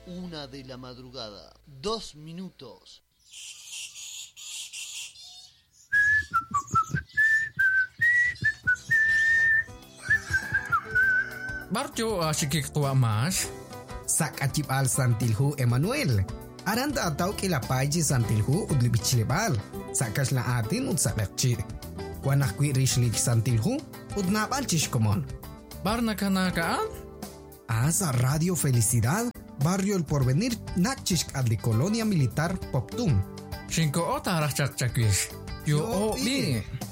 1 de la madrugada, 2 minutos. Barjo asyik tua mas. Sak acip al santilhu Emmanuel. Aranda atau kila paji santilhu udli bichlebal. Sakas la atin ud sakakci. Wanah kui rishlik santilhu ud napal chishkomon. Barna kanakaan? Asa Radio Felicidad, Barrio El Porvenir, Nachishk adli Colonia Militar Poptum. Shinko ota arah cak-cakwish. Yo o bi.